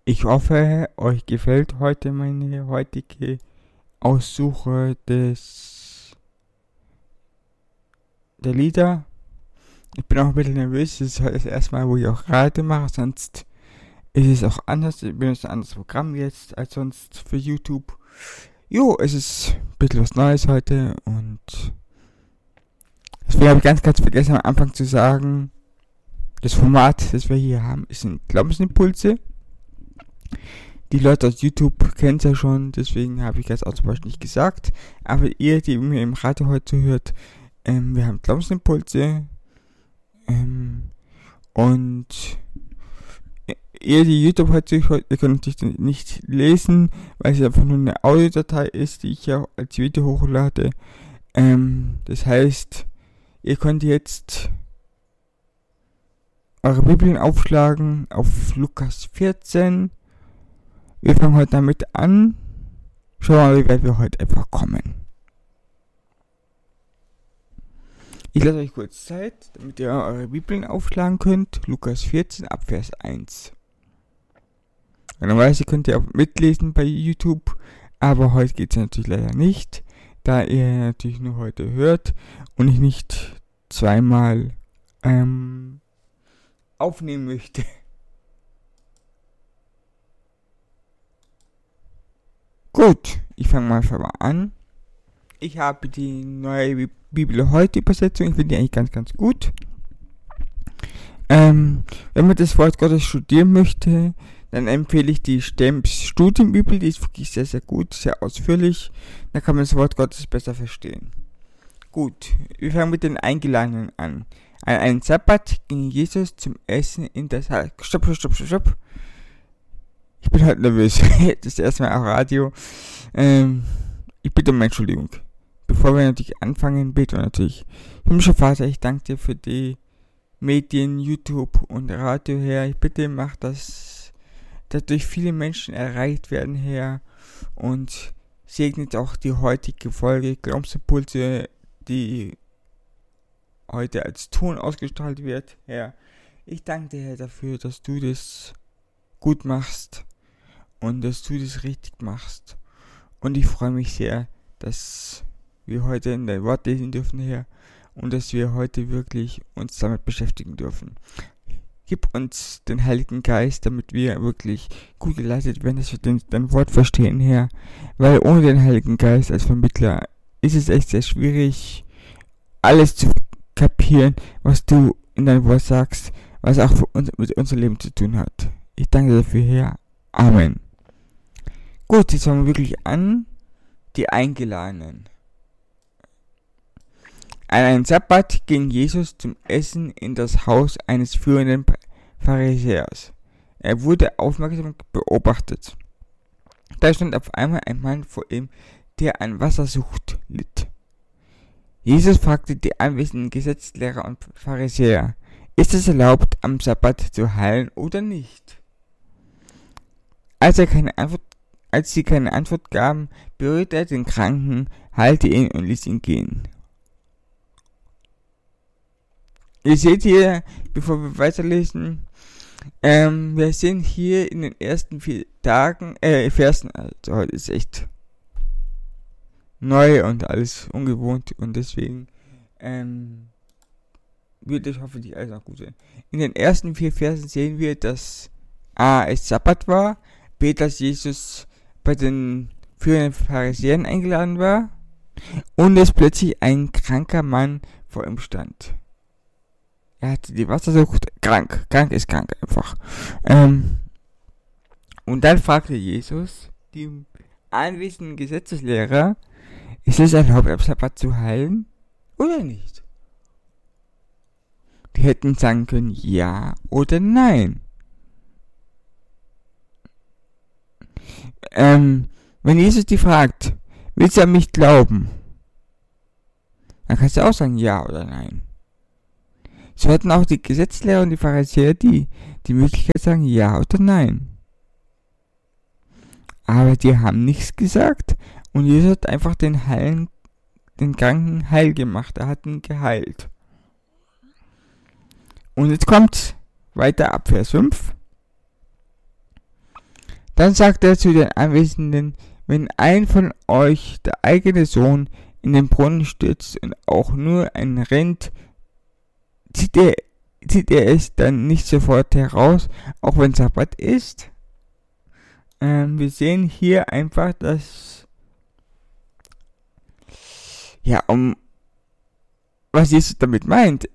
Ich hoffe, euch gefällt heute meine heutige Aussuche der Lieder. Ich bin auch ein bisschen nervös, das ist heute das erste Mal, wo ich auch Radio mache, sonst ist es auch anders. Ich benutze ein anderes Programm jetzt als sonst für YouTube. Jo, es ist ein bisschen was Neues heute und deswegen habe ich ganz vergessen am Anfang zu sagen, das Format, das wir hier haben, sind Glaubensimpulse. Die Leute aus YouTube kennen es ja schon, deswegen habe ich das auch zum Beispiel nicht gesagt. Aber ihr, die mir im Radio heute hört, wir haben Glaubensimpulse. Und ihr, die YouTube heute hört, ihr könnt natürlich nicht lesen, weil es einfach nur eine Audiodatei ist, die ich ja als Video hochlade. Das heißt, ihr könnt jetzt eure Bibeln aufschlagen auf Lukas 14. Wir fangen heute damit an. Schauen wir mal, wie weit wir heute einfach kommen. Ich lasse euch kurz Zeit, damit ihr eure Bibeln aufschlagen könnt. Lukas 14 ab Vers 1. Normalerweise könnt ihr auch mitlesen bei YouTube, aber heute geht es natürlich leider nicht, da ihr natürlich nur heute hört und ich nicht zweimal aufnehmen möchte. Gut, ich fange mal einfach mal an. Ich habe die neue Bibel heute Übersetzung. Ich finde die eigentlich ganz gut. Wenn man das Wort Gottes studieren möchte, dann empfehle ich die Stemms Studienbibel. Die ist wirklich sehr gut, sehr ausführlich. Da kann man das Wort Gottes besser verstehen. Gut, wir fangen mit den Eingeladenen an. An einem Sabbat ging Jesus zum Essen in das Haus. Stopp. Ich bin halt nervös. Das ist erstmal auch Radio. Ich bitte um Entschuldigung. Bevor wir natürlich anfangen, beten wir natürlich. Himmlischer Vater, ich danke dir für die Medien, YouTube und Radio, Herr. Ich bitte, mach dass durch viele Menschen erreicht werden, Herr. Und segnet auch die heutige Folge Glaubensimpulse, die heute als Ton ausgestrahlt wird, Herr. Ich danke dir, Herr, dafür, dass du das gut machst und dass du das richtig machst. Und ich freue mich sehr, dass wir heute in dein Wort lesen dürfen, Herr, und dass wir heute wirklich uns damit beschäftigen dürfen. Gib uns den Heiligen Geist, damit wir wirklich gut geleitet werden, dass wir dein Wort verstehen, Herr, weil ohne den Heiligen Geist als Vermittler ist es echt sehr schwierig, alles zu kapieren, was du in deinem Wort sagst, was auch für uns, mit unserem Leben zu tun hat. Ich danke dafür, Herr. Amen. Gut, jetzt fangen wir wirklich an. Die Eingeladenen. An einem Sabbat ging Jesus zum Essen in das Haus eines führenden Pharisäers. Er wurde aufmerksam beobachtet. Da stand auf einmal ein Mann vor ihm, der an Wassersucht litt. Jesus fragte die anwesenden Gesetzlehrer und Pharisäer: Ist es erlaubt, am Sabbat zu heilen oder nicht? Als sie keine Antwort gaben, berührte er den Kranken, heilte ihn und ließ ihn gehen. Ihr seht hier, bevor wir weiterlesen, wir sehen hier in den ersten 4 Versen, also heute ist echt neu und alles ungewohnt und deswegen wird es hoffentlich alles noch gut sein. In den ersten 4 Versen sehen wir, dass es Sabbat war, B, dass Jesus bei den führenden Pharisäern eingeladen war und es plötzlich ein kranker Mann vor ihm stand. Er hatte die Wassersucht, krank ist krank einfach. Und dann fragte Jesus die anwesenden Gesetzeslehrer: Ist es erlaubt, am Sabbat zu heilen oder nicht? Die hätten sagen können ja oder nein. Wenn Jesus die fragt, willst du an mich glauben? Dann kannst du auch sagen ja oder nein. So hatten auch die Gesetzlehrer und die Pharisäer die Möglichkeit sagen ja oder nein. Aber die haben nichts gesagt und Jesus hat einfach den Kranken heil gemacht. Er hat ihn geheilt. Und jetzt kommt weiter ab Vers 5. Dann sagt er zu den Anwesenden, wenn ein von euch, der eigene Sohn, in den Brunnen stürzt und auch nur ein Rind, zieht er es dann nicht sofort heraus, auch wenn Sabbat ist? Wir sehen hier einfach, dass, was Jesus damit meint.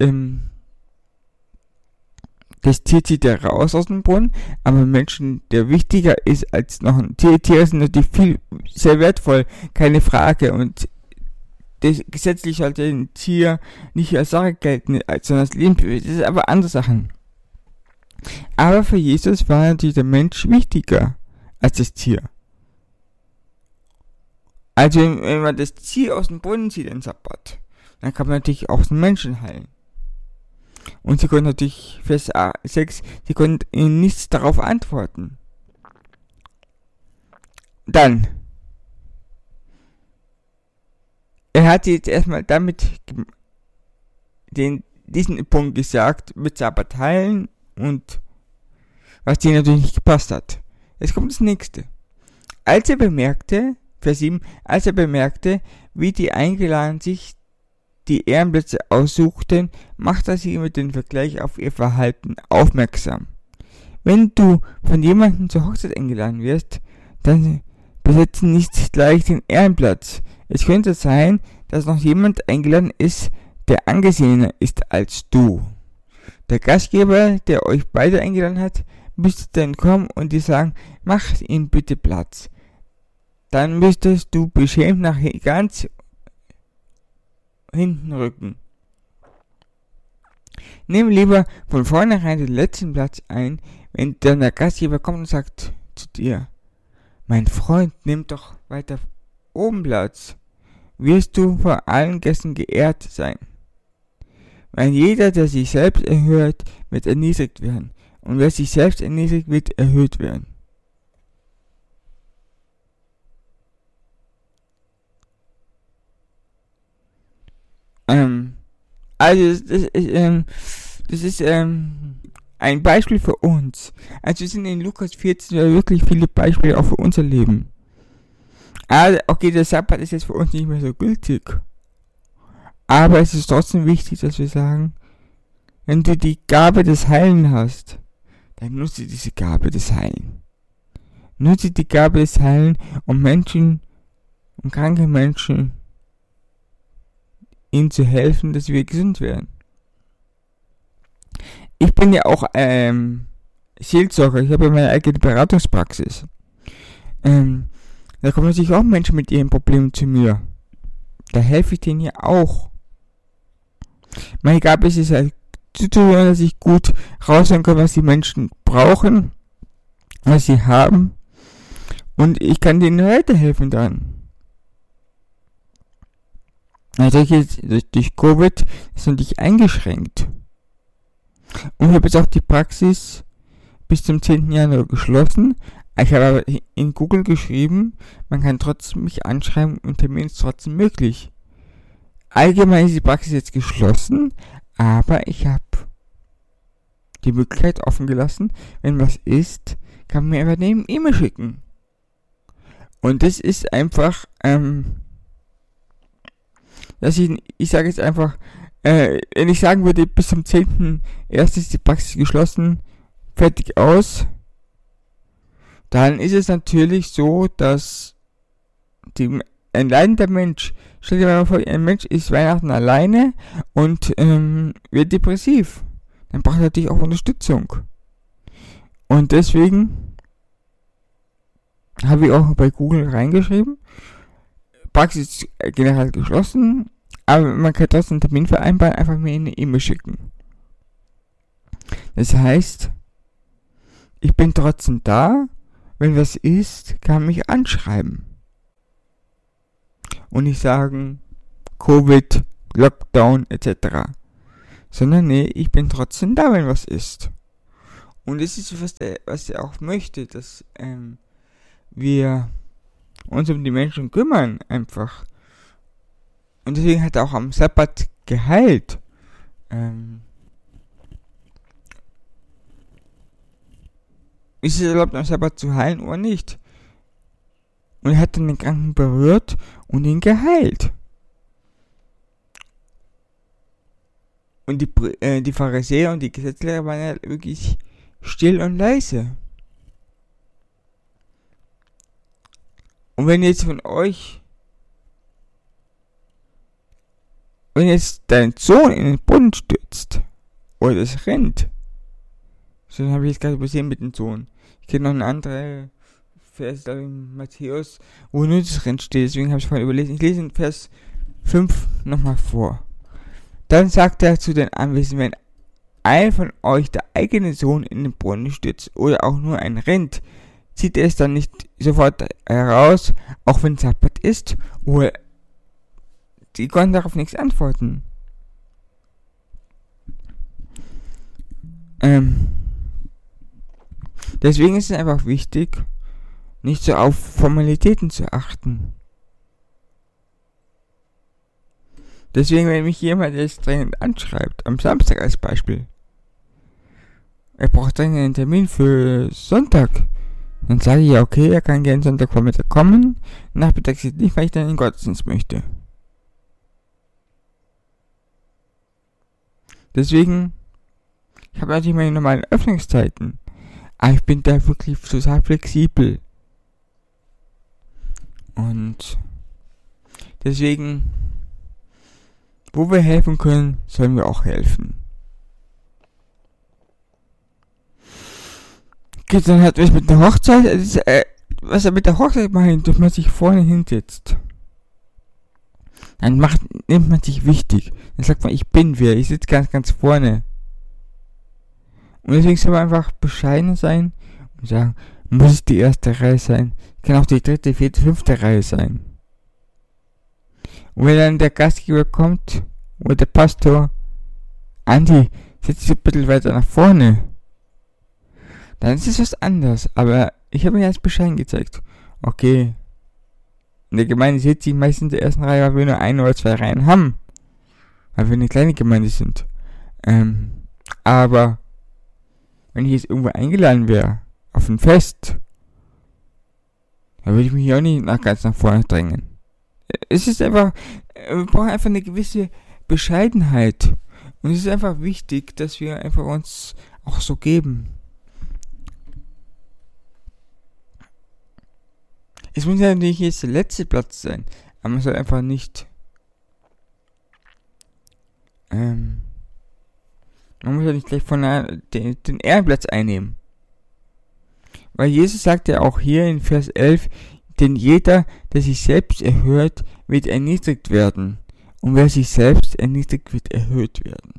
Das Tier zieht er raus aus dem Brunnen, aber ein Menschen, der wichtiger ist als noch ein Tier. Tiere sind natürlich sehr wertvoll, keine Frage. Und gesetzlich sollte ein Tier nicht als Sache gelten, sondern als Lebensmittel. Das ist aber andere Sachen. Aber für Jesus war natürlich der Mensch wichtiger als das Tier. Also wenn man das Tier aus dem Brunnen zieht, den Sabbat, dann kann man natürlich auch den Menschen heilen. Und sie konnten natürlich, Vers 6, sie konnten ihnen nichts darauf antworten. Dann, er hat jetzt erstmal damit diesen Punkt gesagt, mit Sabbat heilen und was denen natürlich nicht gepasst hat. Jetzt kommt das nächste. Als er bemerkte, Vers 7, wie die Eingeladenen sich die Ehrenplätze aussuchten, macht er sie mit dem Vergleich auf ihr Verhalten aufmerksam. Wenn du von jemandem zur Hochzeit eingeladen wirst, dann besetze nicht gleich den Ehrenplatz. Es könnte sein, dass noch jemand eingeladen ist, der angesehener ist als du. Der Gastgeber, der euch beide eingeladen hat, müsste dann kommen und dir sagen, mach ihm bitte Platz. Dann müsstest du beschämt nach ganz hinten rücken. Nimm lieber von vornherein den letzten Platz ein, wenn dann der Gastgeber kommt und sagt zu dir, mein Freund, nimm doch weiter oben Platz, wirst du vor allen Gästen geehrt sein. Weil jeder, der sich selbst erhöht, wird erniedrigt werden, und wer sich selbst erniedrigt, wird erhöht werden. Also das ist ein Beispiel für uns. Also wir sind in Lukas 14 wirklich viele Beispiele auch für unser Leben. Okay, der Sabbat ist jetzt für uns nicht mehr so gültig. Aber es ist trotzdem wichtig, dass wir sagen, wenn du die Gabe des Heilen hast, dann nutze diese Gabe des Heilen. Nutze die Gabe des Heilen, um kranke Menschen, ihnen zu helfen, dass wir gesund werden. Ich bin ja auch Seelsorger, ich habe ja meine eigene Beratungspraxis. Da kommen natürlich auch Menschen mit ihren Problemen zu mir. Da helfe ich denen ja auch. Meine Gabe ist es halt zuzuhören, dass ich gut raushören kann, was die Menschen brauchen, was sie haben. Und ich kann denen weiterhelfen dann. Natürlich durch Covid ist natürlich eingeschränkt. Und ich habe jetzt auch die Praxis bis zum 10. Januar geschlossen. Ich habe aber in Google geschrieben, man kann trotzdem mich anschreiben und Termin ist trotzdem möglich. Allgemein ist die Praxis jetzt geschlossen, aber ich habe die Möglichkeit offen gelassen, wenn was ist, kann man mir einfach eine E-Mail schicken. Und das ist einfach, dass ich sage jetzt einfach, wenn ich sagen würde, bis zum 10.1. ist die Praxis geschlossen, fertig aus, dann ist es natürlich so, dass ein leidender Mensch, stell dir mal vor, ein Mensch ist Weihnachten alleine und wird depressiv. Dann braucht er natürlich auch Unterstützung. Und deswegen habe ich auch bei Google reingeschrieben, Praxis generell geschlossen, aber man kann trotzdem einen Termin vereinbaren, einfach mir eine E-Mail schicken. Das heißt, ich bin trotzdem da, wenn was ist, kann mich anschreiben. Und nicht sagen, Covid, Lockdown, etc. Sondern nee, ich bin trotzdem da, wenn was ist. Und das ist, was er auch möchte, dass wir uns um die Menschen kümmern, einfach. Und deswegen hat er auch am Sabbat geheilt. ist es erlaubt, am Sabbat zu heilen oder nicht? Und er hat dann den Kranken berührt und ihn geheilt. Und die Pharisäer und die Gesetzlehrer waren ja wirklich still und leise. Und wenn jetzt dein Sohn in den Brunnen stürzt, oder das rennt, so dann habe ich jetzt gerade übersehen mit dem Sohn. Ich kenne noch eine andere Vers, da in Matthäus, wo nur das Rennt steht, deswegen habe ich vorhin überlesen. Ich lese in Vers 5 nochmal vor. Dann sagt er zu den Anwesenden, wenn ein von euch der eigene Sohn in den Brunnen stürzt oder auch nur ein Rind, zieht er es dann nicht sofort heraus, auch wenn Sabbat ist? Oder die konnten darauf nichts antworten. Deswegen ist es einfach wichtig, nicht so auf Formalitäten zu achten. Deswegen, wenn mich jemand jetzt dringend anschreibt, am Samstag als Beispiel, er braucht dringend einen Termin für Sonntag, dann sage ich ja, okay, er kann gerne Sonntagvormittag kommen, nachmittags nicht, weil ich dann in den Gottesdienst möchte. Deswegen, ich habe natürlich meine normalen Öffnungszeiten, aber ich bin da wirklich total flexibel. Und deswegen, wo wir helfen können, sollen wir auch helfen. Okay, dann hat was mit der Hochzeit, was er mit der Hochzeit meint, dass man sich vorne hinsetzt. Dann nimmt man sich wichtig. Dann sagt man, ich bin wer, ich sitze ganz, ganz vorne. Und deswegen soll man einfach bescheiden sein und sagen, muss es die erste Reihe sein, kann auch die dritte, vierte, fünfte Reihe sein. Und wenn dann der Gastgeber kommt, oder der Pastor, Andi, setz dich ein bisschen weiter nach vorne, dann ist es was anderes. Aber ich habe mir jetzt bescheiden gezeigt. Okay, in der Gemeinde sitze ich meistens in der ersten Reihe, weil wir nur 1 oder 2 Reihen haben. Weil wir eine kleine Gemeinde sind. Aber wenn ich jetzt irgendwo eingeladen wäre, auf ein Fest, dann würde ich mich auch nicht ganz nach vorne drängen. Es ist einfach, wir brauchen einfach eine gewisse Bescheidenheit. Und es ist einfach wichtig, dass wir einfach uns auch so geben. Es muss ja nicht jetzt der letzte Platz sein, aber man soll einfach nicht man muss ja nicht gleich den Ehrenplatz einnehmen. Weil Jesus sagt ja auch hier in Vers 11, denn jeder, der sich selbst erhöht, wird erniedrigt werden. Und wer sich selbst erniedrigt, wird erhöht werden.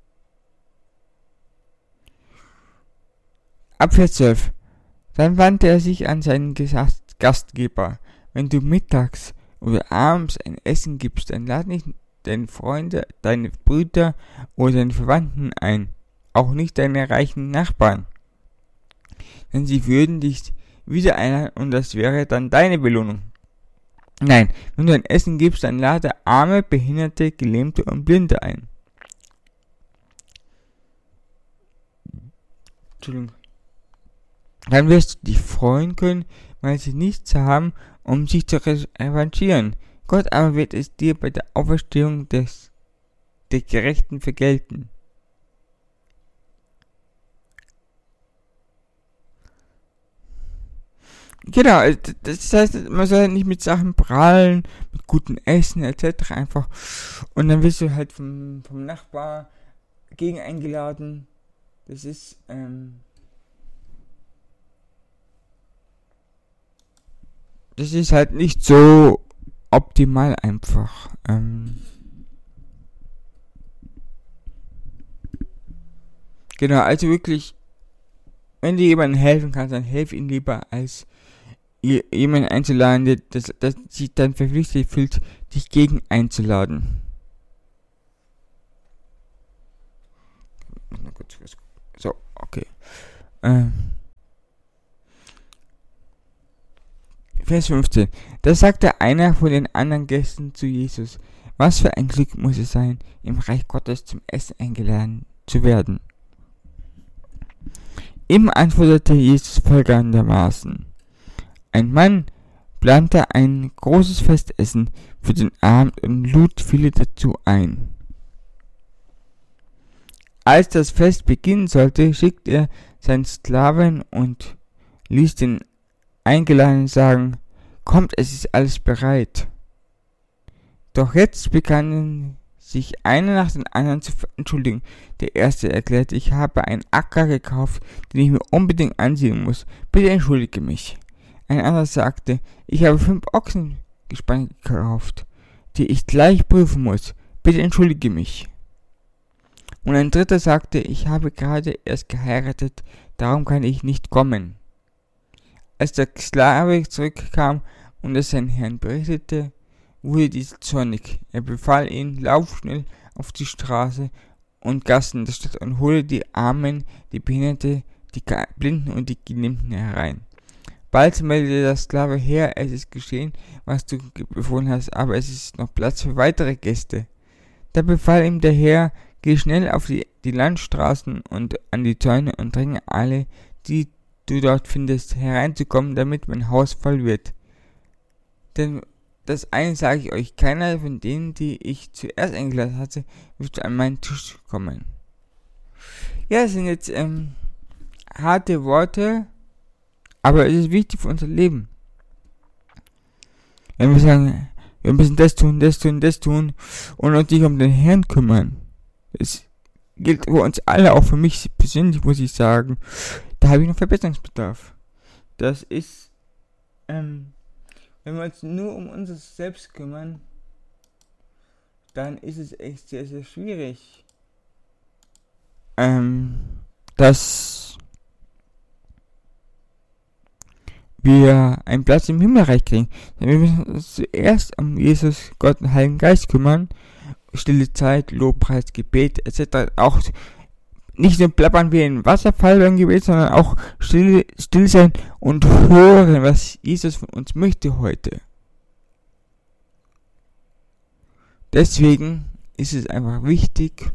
Ab Vers 12. Dann wandte er sich an seinen Gastgeber. Wenn du mittags oder abends ein Essen gibst, dann lad nicht deine Freunde, deine Brüder oder deine Verwandten ein. Auch nicht deine reichen Nachbarn. Denn sie würden dich wieder einladen und das wäre dann deine Belohnung. Nein, wenn du ein Essen gibst, dann lade Arme, Behinderte, Gelähmte und Blinde ein. Entschuldigung. Dann wirst du dich freuen können, weil sie nichts haben, um sich zu revanchieren. Gott aber wird es dir bei der Auferstehung der Gerechten vergelten. Genau, das heißt, man soll nicht mit Sachen prahlen, mit gutem Essen etc. einfach. Und dann wirst du halt vom Nachbar gegen eingeladen. Das ist, das ist halt nicht so optimal einfach. Genau, also wirklich, wenn dir jemandem helfen kannst, dann helf ihm lieber, als jemanden einzuladen, der sich dann verpflichtet fühlt, dich gegen einzuladen. So, okay. Vers 15. Da sagte einer von den anderen Gästen zu Jesus, was für ein Glück muss es sein, im Reich Gottes zum Essen eingeladen zu werden. Ihm antwortete Jesus folgendermaßen: Ein Mann plante ein großes Festessen für den Abend und lud viele dazu ein. Als das Fest beginnen sollte, schickte er seinen Sklaven und ließ den Eingeladenen sagen: Kommt, es ist alles bereit. Doch jetzt begannen sich einer nach dem anderen zu entschuldigen. Der erste erklärte: Ich habe einen Acker gekauft, den ich mir unbedingt ansehen muss. Bitte entschuldige mich. Ein anderer sagte: Ich habe 5 Ochsengespanne gekauft, die ich gleich prüfen muss. Bitte entschuldige mich. Und ein dritter sagte: Ich habe gerade erst geheiratet, darum kann ich nicht kommen. Als der Sklave zurückkam und es seinen Herrn berichtete, wurde dieser zornig. Er befahl ihm: Lauf schnell auf die Straße und Gassen der Stadt und hole die Armen, die Behinderte, die Blinden und die Gelähmten herein. Bald meldete der Sklave: Herr, es ist geschehen, was du befohlen hast, aber es ist noch Platz für weitere Gäste. Da befahl ihm der Herr: Geh schnell auf die Landstraßen und an die Zäune und dränge alle, die du dort findest, hereinzukommen, damit mein Haus voll wird. Denn das eine sage ich euch: Keiner von denen, die ich zuerst eingeladen hatte, wird an meinen Tisch kommen. Ja, das sind jetzt harte Worte, aber es ist wichtig für unser Leben. Wenn wir sagen, wir müssen das tun und uns nicht um den Herrn kümmern. Das gilt für uns alle, auch für mich persönlich, muss ich sagen. Da habe ich noch Verbesserungsbedarf. Das ist, wenn wir uns nur um uns selbst kümmern, dann ist es echt sehr, sehr schwierig, dass wir einen Platz im Himmelreich kriegen. Denn wir müssen uns zuerst um Jesus, Gott und Heiligen Geist kümmern. Stille Zeit, Lobpreis, Gebet etc. Auch nicht nur plappern wie ein Wasserfall beim Gebet, sondern auch still sein und hören, was Jesus von uns möchte heute. Deswegen ist es einfach wichtig,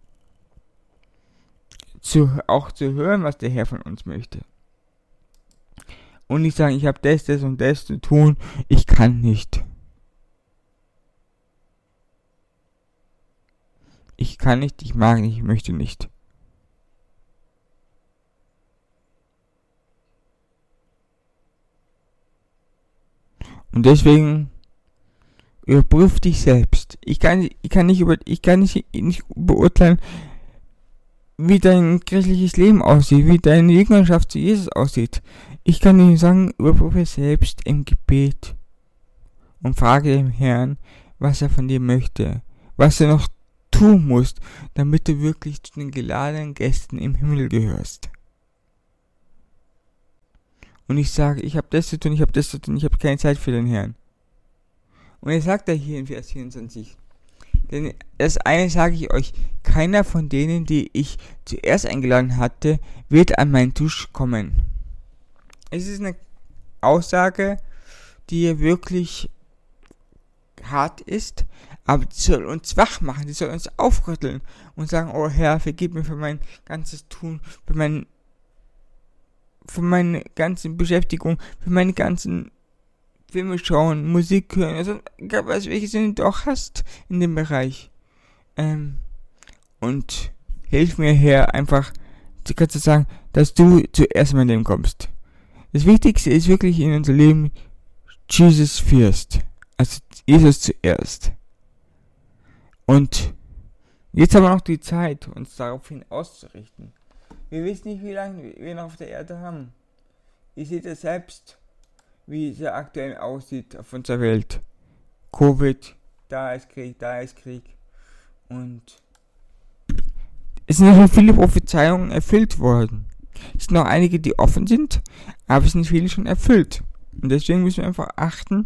auch zu hören, was der Herr von uns möchte. Und nicht sagen: Ich habe das und das zu tun, ich kann nicht. Ich kann nicht, ich mag nicht, ich möchte nicht. Und deswegen überprüf dich selbst. Ich kann nicht beurteilen, wie dein christliches Leben aussieht, wie deine Jüngerschaft zu Jesus aussieht. Ich kann dir sagen, überprüfe selbst im Gebet und frage dem Herrn, was er von dir möchte, was er noch tun musst, damit du wirklich zu den geladenen Gästen im Himmel gehörst. Und ich sage: Ich habe das zu tun, ich habe keine Zeit für den Herrn. Und er sagt da hier in Vers 24: Denn das eine sage ich euch: Keiner von denen, die ich zuerst eingeladen hatte, wird an meinen Tisch kommen. Es ist eine Aussage, die hier wirklich hart ist, aber die soll uns wach machen, die soll uns aufrütteln und sagen: Oh Herr, vergib mir für mein ganzes Tun, für meine ganze Beschäftigung, für meine ganzen Filme schauen, Musik hören, also egal was, welche Sinne du auch hast in dem Bereich. Und hilf mir, Herr, einfach zu sagen, dass du zuerst in mein Leben kommst. Das Wichtigste ist wirklich in unser Leben Jesus first, also Jesus zuerst. Und jetzt haben wir noch die Zeit, uns daraufhin auszurichten. Wir wissen nicht, wie lange wir noch auf der Erde haben. Ihr seht ja selbst, wie es ja aktuell aussieht auf unserer Welt. Covid, da ist Krieg. Und es sind schon viele Prophezeiungen erfüllt worden. Es sind noch einige, die offen sind, aber es sind viele schon erfüllt. Und deswegen müssen wir einfach achten,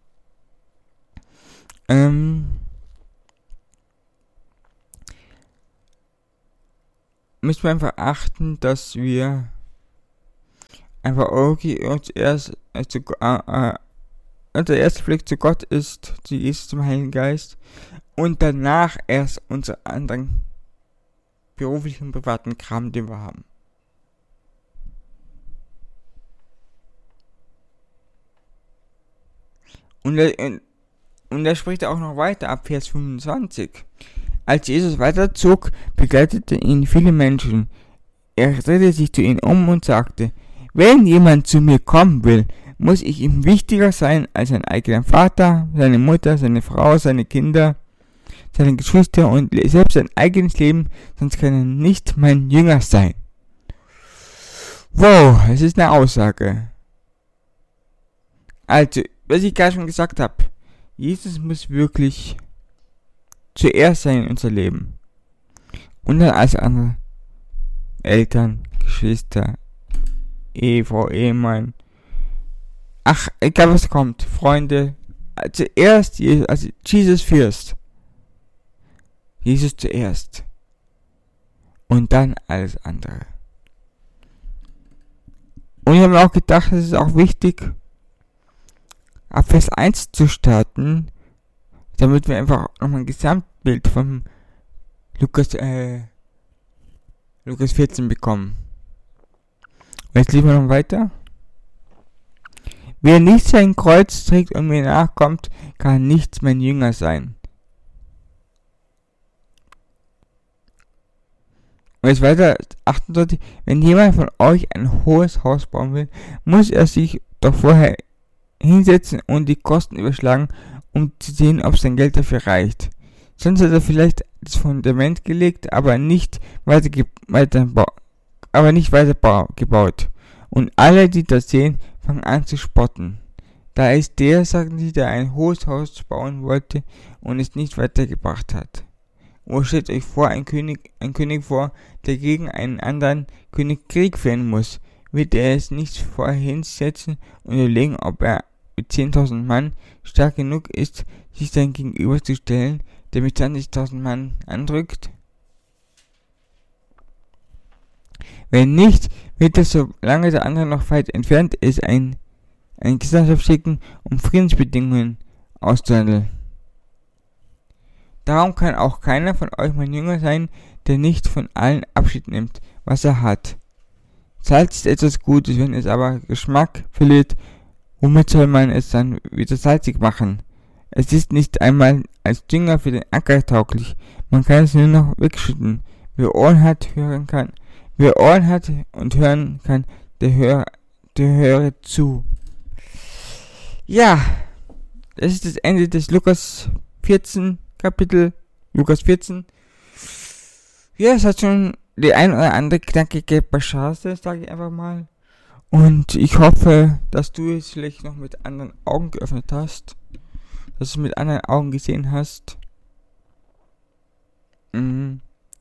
dass wir einfach unser erster Blick zu Gott ist, zu Jesus, zum Heiligen Geist, und danach erst unsere anderen beruflichen, privaten Kram, den wir haben. Und er spricht auch noch weiter ab Vers 25. Als Jesus weiterzog, begleiteten ihn viele Menschen. Er drehte sich zu ihnen um und sagte, wenn jemand zu mir kommen will, muss ich ihm wichtiger sein als sein eigener Vater, seine Mutter, seine Frau, seine Kinder, seine Geschwister und selbst sein eigenes Leben, sonst kann er nicht mein Jünger sein. Wow, es ist eine Aussage. Also, was ich gerade schon gesagt habe, Jesus muss wirklich zuerst sein in unser Leben. Und dann alles andere. Eltern, Geschwister, Ehefrau, Ehemann. Ach, egal was kommt. Freunde. Zuerst, also Jesus first. Jesus zuerst. Und dann alles andere. Und ich habe mir auch gedacht, es ist auch wichtig, ab Vers 1 zu starten, damit wir einfach nochmal ein Gesamtbild von Lukas 14 bekommen. Und jetzt lesen wir noch weiter. Wer nicht sein Kreuz trägt und mir nachkommt, kann nicht mein Jünger sein. Und jetzt weiter 28. Wenn jemand von euch ein hohes Haus bauen will, muss er sich doch vorher hinsetzen und die Kosten überschlagen, um zu sehen, ob sein Geld dafür reicht. Sonst hat er vielleicht das Fundament gelegt, aber nicht weiter gebaut. Und alle, die das sehen, fangen an zu spotten. Da ist der, sagen sie, der ein hohes Haus bauen wollte und es nicht weitergebracht hat. Oder stellt euch vor, ein König vor, der gegen einen anderen König Krieg führen muss. Wird er es nicht vorher hinsetzen und überlegen, ob er mit 10.000 Mann stark genug ist, sich sein Gegenüber zu stellen, der mit 20.000 Mann andrückt? Wenn nicht, wird er, solange der andere noch weit entfernt ist, eine Gesellschaft schicken, um Friedensbedingungen auszuhandeln. Darum kann auch keiner von euch mein Jünger sein, der nicht von allen Abschied nimmt, was er hat. Salz ist etwas Gutes, wenn es aber Geschmack verliert, womit soll man es dann wieder salzig machen? Es ist nicht einmal als Dünger für den Acker tauglich, man kann es nur noch wegschütten. Wer Ohren hat und hören kann, der höre zu. Ja, das ist das Ende des Lukas 14. Kapitel, Lukas 14. Ja, es hat schon die ein oder andere knackige Passage, sage ich einfach mal. Und ich hoffe, dass du es vielleicht noch mit anderen Augen geöffnet hast. Dass du es mit anderen Augen gesehen hast. Und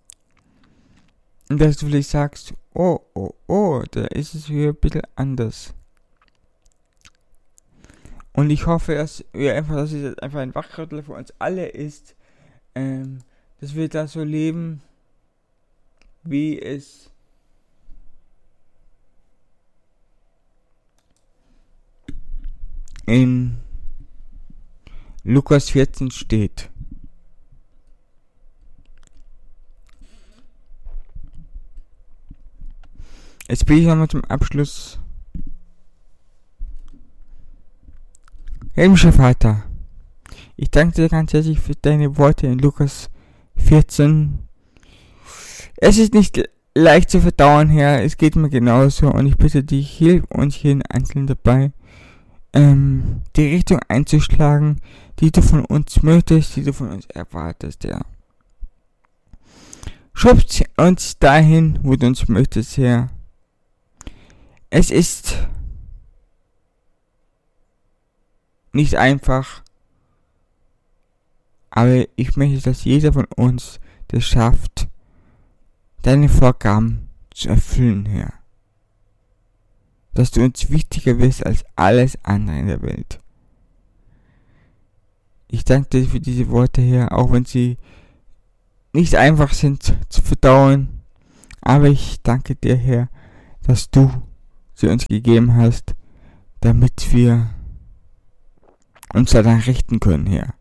dass du vielleicht sagst, oh, da ist es hier ein bisschen anders. Und ich hoffe, dass es einfach ein Wachrüttel für uns alle ist, dass wir da so leben, wie es in Lukas 14 steht. Jetzt bin ich nochmal zum Abschluss. Himmlischer Vater, ich danke dir ganz herzlich für deine Worte in Lukas 14. Es ist nicht leicht zu verdauen, Herr, es geht mir genauso und ich bitte dich, hilf uns jeden Einzelnen dabei, die Richtung einzuschlagen, die du von uns möchtest, die du von uns erwartest, Herr. Schubst uns dahin, wo du uns möchtest, Herr. Es ist nicht einfach, aber ich möchte, dass jeder von uns das schafft, deine Vorgaben zu erfüllen, Herr. Dass du uns wichtiger bist als alles andere in der Welt. Ich danke dir für diese Worte, Herr, auch wenn sie nicht einfach sind zu verdauen, aber ich danke dir, Herr, dass du sie uns gegeben hast, damit wir uns daran richten können, Herr.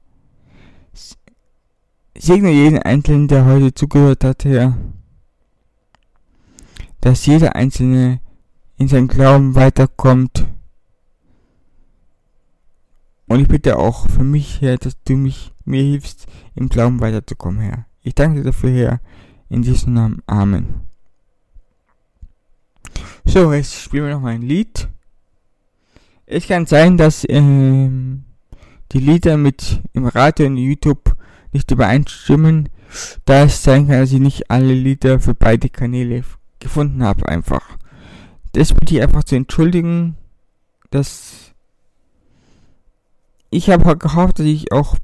Segne jeden Einzelnen, der heute zugehört hat, Herr, dass jeder Einzelne in seinem Glauben weiterkommt Und ich bitte auch für mich, Herr, dass du mir hilfst, im Glauben weiterzukommen, Herr. Ich danke dir dafür, Herr. In diesem Namen. Amen. So, jetzt spielen wir noch mal ein Lied. Es kann sein, dass die Lieder mit im Radio und YouTube nicht übereinstimmen, da es sein kann, dass ich nicht alle Lieder für beide Kanäle gefunden habe, einfach. Das bitte ich einfach zu entschuldigen, dass ich habe gehofft, dass ich auch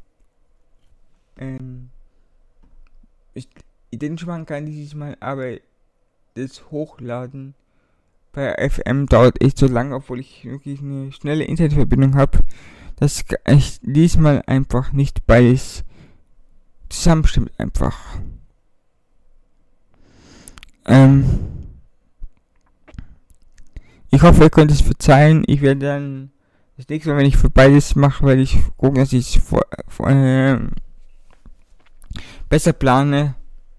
identisch machen kann dieses Mal, aber das Hochladen bei FM dauert echt so lange, obwohl ich wirklich eine schnelle Internetverbindung habe, dass ich diesmal einfach nicht beides zusammenstimmt einfach. Ich hoffe, ihr könnt es verzeihen. Ich werde dann das nächste Mal, wenn ich für beides mache, werde ich gucken, dass ich es besser plane.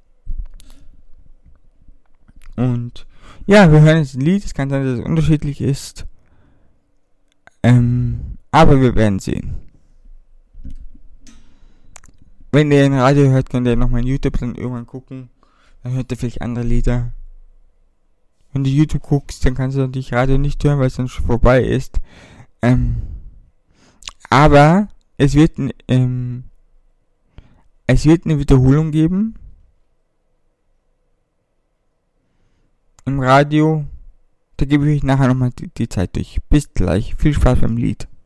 Und ja, wir hören jetzt ein Lied. Es kann sein, dass es unterschiedlich ist. Aber wir werden sehen. Wenn ihr ein Radio hört, könnt ihr noch mal in YouTube dann irgendwann gucken. Dann hört ihr vielleicht andere Lieder. Wenn du YouTube guckst, dann kannst du natürlich Radio nicht hören, weil es dann schon vorbei ist. Aber es wird eine Wiederholung geben. Im Radio. Da gebe ich euch nachher nochmal die Zeit durch. Bis gleich. Viel Spaß beim Lied.